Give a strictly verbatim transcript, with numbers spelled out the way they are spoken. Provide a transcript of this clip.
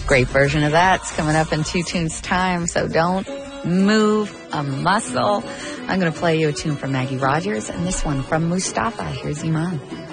Great version of that's coming up in two tunes time, so don't move a muscle. I'm going to play you a tune from Maggie Rogers and this one from Mustafa. Here's Iman.